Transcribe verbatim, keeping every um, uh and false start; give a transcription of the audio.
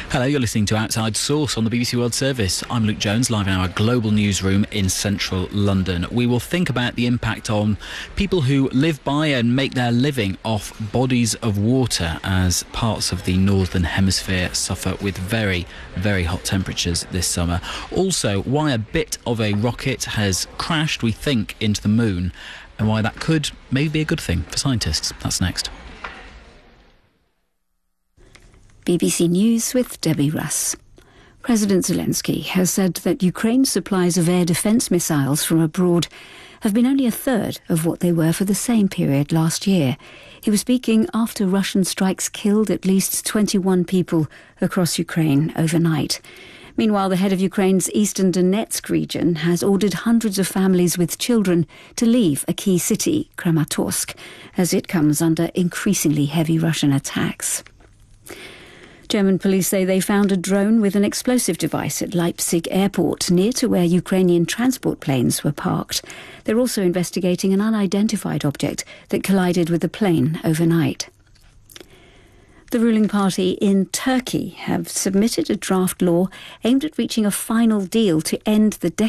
Hello, you're listening to Outside Source on the B B C World Service. I'm Luke Jones, live in our global newsroom in central London. We will think about the impact on people who live by and make their living off bodies of water as parts of the northern hemisphere suffer with very, very hot temperatures this summer. Also, why a bit of a rocket has crashed, we think, into the moon, and why that could maybe be a good thing for scientists. That's next. B B C News with Debbie Russ. President Zelensky has said that Ukraine's supplies of air defence missiles from abroad have been only a third of what they were for the same period last year. He was speaking after Russian strikes killed at least twenty-one people across Ukraine overnight. Meanwhile, the head of Ukraine's eastern Donetsk region has ordered hundreds of families with children to leave a key city, Kramatorsk, as it comes under increasingly heavy Russian attacks. German police say they found a drone with an explosive device at Leipzig airport, near to where Ukrainian transport planes were parked. They're also investigating an unidentified object that collided with the plane overnight. The ruling party in Turkey have submitted a draft law aimed at reaching a final deal to end the decade